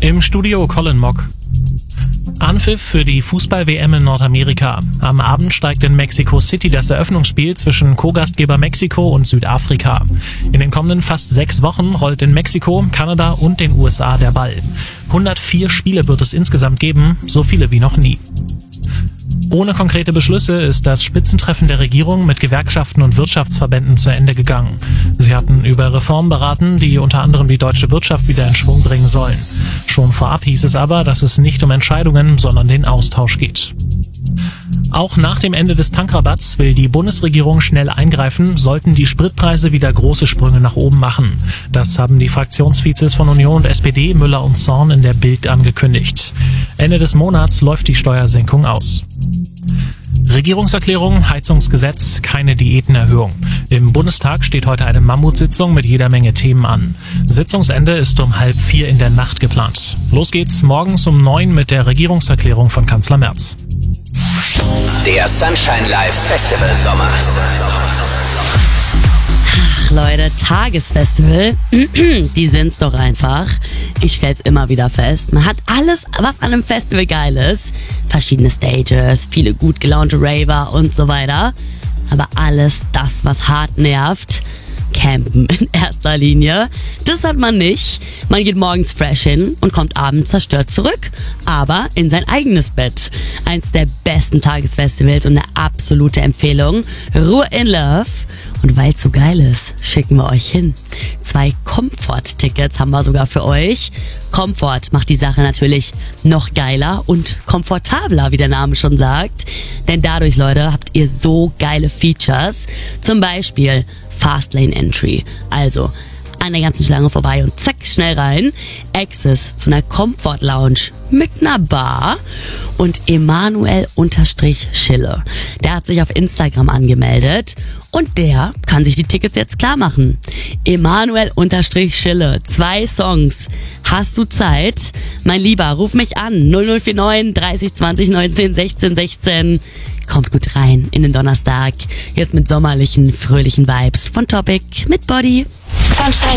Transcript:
Im Studio Colin Mock. Anpfiff für die Fußball-WM in Nordamerika. Am Abend steigt in Mexico City das Eröffnungsspiel zwischen Co-Gastgeber Mexiko und Südafrika. In den kommenden fast 6 Wochen rollt in Mexiko, Kanada und den USA der Ball. 104 Spiele wird es insgesamt geben, so viele wie noch nie. Ohne konkrete Beschlüsse ist das Spitzentreffen der Regierung mit Gewerkschaften und Wirtschaftsverbänden zu Ende gegangen. Sie hatten über Reformen beraten, die unter anderem die deutsche Wirtschaft wieder in Schwung bringen sollen. Schon vorab hieß es aber, dass es nicht um Entscheidungen, sondern den Austausch geht. Auch nach dem Ende des Tankrabatts will die Bundesregierung schnell eingreifen, sollten die Spritpreise wieder große Sprünge nach oben machen. Das haben die Fraktionsvizes von Union und SPD, Müller und Zorn, in der Bild angekündigt. Ende des Monats läuft die Steuersenkung aus. Regierungserklärung, Heizungsgesetz, keine Diätenerhöhung. Im Bundestag steht heute eine Mammutsitzung mit jeder Menge Themen an. Sitzungsende ist um 3:30 in der Nacht geplant. Los geht's morgens um 9 mit der Regierungserklärung von Kanzler Merz. Der Sunshine Live Festival Sommer. Ach Leute, Tagesfestival, die sind's doch einfach. Ich stell's immer wieder fest. Man hat alles, was an einem Festival geil ist. Verschiedene Stages, viele gut gelaunte Raver und so weiter. Aber alles das, was hart nervt, Campen in erster Linie. Das hat man nicht. Man geht morgens fresh hin und kommt abends zerstört zurück. Aber in sein eigenes Bett. Eins der besten Tagesfestivals und eine absolute Empfehlung. Ruhe in Love. Und weil es so geil ist, schicken wir euch hin. 2 Komfort-Tickets haben wir sogar für euch. Komfort macht die Sache natürlich noch geiler und komfortabler, wie der Name schon sagt. Denn dadurch, Leute, habt ihr so geile Features. Zum Beispiel Fastlane Entry. Also an der ganzen Schlange vorbei und zack, schnell rein. Access zu einer Comfort Lounge mit einer Bar und Emanuel_Schille. Der hat sich auf Instagram angemeldet und der kann sich die Tickets jetzt klar machen. Emanuel_Schille, 2 Songs. Hast du Zeit? Mein Lieber, ruf mich an. 0049 30 20 19 16 16. Kommt gut rein in den Donnerstag. Jetzt mit sommerlichen, fröhlichen Vibes von Topic mit Body. Sunshine